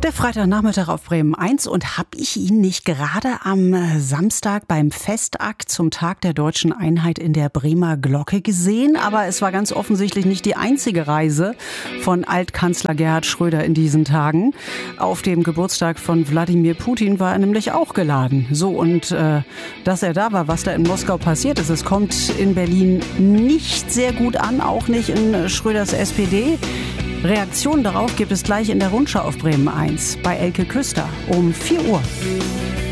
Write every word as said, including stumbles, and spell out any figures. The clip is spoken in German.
Der Freitagnachmittag auf Bremen eins, und habe ich ihn nicht gerade am Samstag beim Festakt zum Tag der Deutschen Einheit in der Bremer Glocke gesehen? Aber es war ganz offensichtlich nicht die einzige Reise von Altkanzler Gerhard Schröder in diesen Tagen. Auf dem Geburtstag von Wladimir Putin war er nämlich auch geladen. So, und äh, dass er da war, was da in Moskau passiert ist, es kommt in Berlin nicht sehr gut an, auch nicht in Schröders S P D. Reaktionen darauf gibt es gleich in der Rundschau auf Bremen eins bei Elke Küster um vier Uhr.